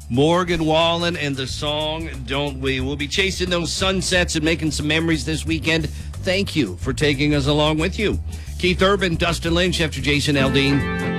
Morgan Wallen and the song Don't We. We'll be chasing those sunsets and making some memories this weekend. Thank you for taking us along with you. Keith Urban, Dustin Lynch after Jason Aldean.